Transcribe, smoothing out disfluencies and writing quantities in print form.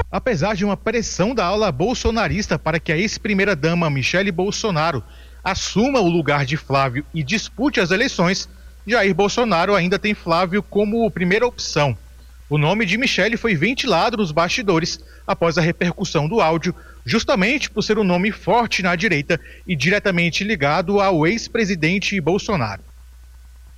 Apesar de uma pressão da ala bolsonarista para que a ex-primeira-dama Michele Bolsonaro assuma o lugar de Flávio e dispute as eleições, Jair Bolsonaro ainda tem Flávio como primeira opção. O nome de Michele foi ventilado nos bastidores após a repercussão do áudio, justamente por ser um nome forte na direita e diretamente ligado ao ex-presidente Bolsonaro.